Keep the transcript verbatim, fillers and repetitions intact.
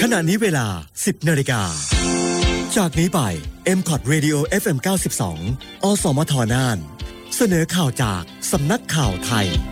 ขณะนี้เวลา สิบนาฬิกาจากนี้ไป เอ็ม คอท Radio เอฟ เอ็ม เก้าสิบสอง อสมทน่านเสนอข่าวจากสำนักข่าวไทย